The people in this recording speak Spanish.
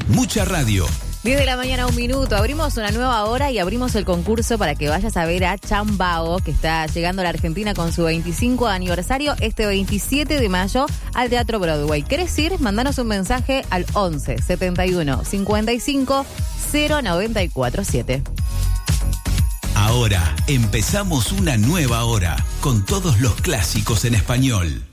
Mucha radio. 10 de la mañana, 1 minuto. Abrimos una nueva hora y abrimos el concurso para que vayas a ver a Chambao, que está llegando a la Argentina con su 25 aniversario este 27 de mayo al Teatro Broadway. ¿Querés ir? Mandanos un mensaje al 11 71 55 0947. Ahora empezamos una nueva hora con todos los clásicos en español.